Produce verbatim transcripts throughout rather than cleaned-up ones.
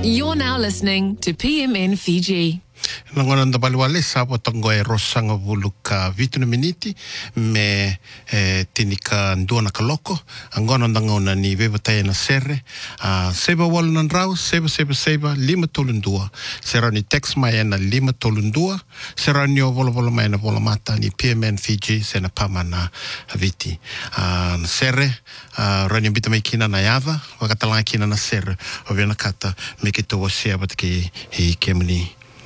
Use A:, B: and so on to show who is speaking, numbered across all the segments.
A: You're now listening to P M N Fiji.
B: Nangona ndabaluale sapo tongo e rosanga vuluka vituna miniti me e, tinika ndua na kaloko angona ndangona ni vevataya na sere uh, seba wala nandrau seba seba seba lima tolundua sera ni text mayena lima tolundua sera ni o vola vola mayena vola mata ni P M N Fiji sena pamana viti uh, sere uh, rani mbita maikina na yava wakatala kina na sere oviana kata mekito wasia batki hi kemni.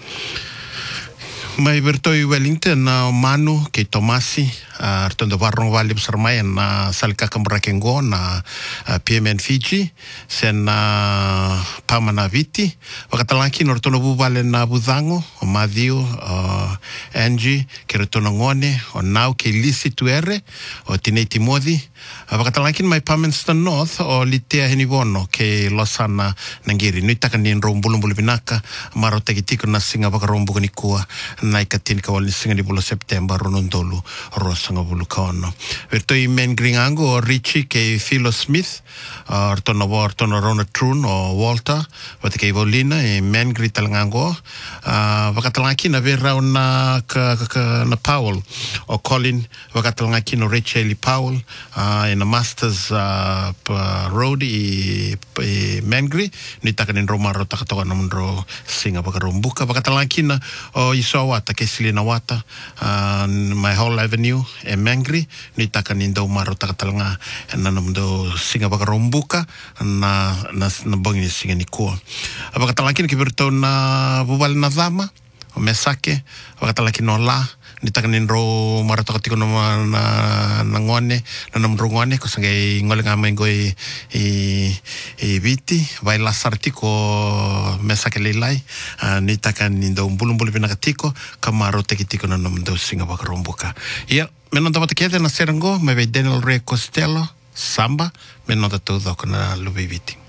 B: Mai bertoi Wellington na Manu ke Tomasi uh, rtondo varong vali besar mai na salika kambrakengo na uh, P M N Fiji sen na uh, pamana viti wakatalaki no rtono buvale na Budhango o Matthew uh, Angie ke rtono ngone o nau ke Lisi Tuere o Tine Timothy uh, wakatalaki mai Palmerston North o Litea Henivono ke Losana Nangiri nuitaka ni nrombulumbulu binaka maro tegitiko na singa wakarombuko ni kua na ikatin ka wali singa di bulo September ronondolu rosanga bulu kaono. Vertoi men gringango o Richie ke Philo Smith uh, ortono ortono Ronald Trun o Walter wate ke Volina e men gritalangango uh, wakatalangaki na vera na ka, ka, na Powell o Colin wakatalangaki no Rachel Powell uh, in a Masters uh, Road i, i Mangri ni takanin romaro takatoka na mundro singa wakarombuka wakatalangaki na o Isawa wata ke Silina wata uh, my whole avenue e Mangri ni taka nindo maro takatalanga na namdo singa bakarombuka na na na bangi singa ni ko abakatalaki ki berto na bubal na zama o mesake abakatalaki no la ni taka ninro maro takatiko no na na ngone na namro ngone ko sangai ngolenga mengo i i viti vai la sartiko mesake lelai uh, ni taka nindo mbulumbulu binakatiko kamaro tekitiko na namdo singa bakarombuka ia menon tama tekete na serango me ve Daniel Ray Costello samba menon ta todo con la lubiviti.